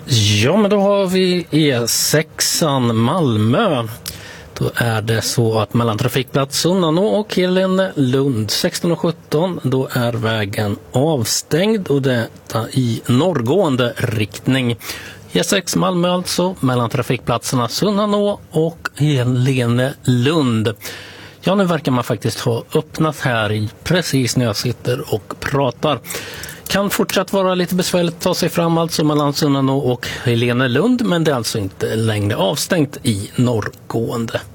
Ja, men då har vi E6 Malmö. Då är det så att mellan trafikplats Sunnanå och Helenelund 16:17 då är vägen avstängd och detta i norrgående riktning. E6 Malmö alltså mellan trafikplatserna Sunnanå och Helenelund. Ja, nu verkar man faktiskt ha öppnat här precis när jag sitter och pratar. Kan fortsatt vara lite besvärligt att ta sig fram alltså mellan Sunnanå och Helenelund, men det är alltså inte längre avstängt i norrgående